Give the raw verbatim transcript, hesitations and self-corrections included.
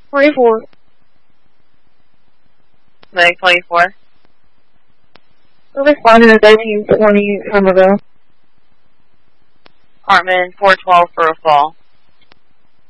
twenty-four. Medic twenty-four. I responded to thirteen twenty Somerville. Hartman four twelve for a fall.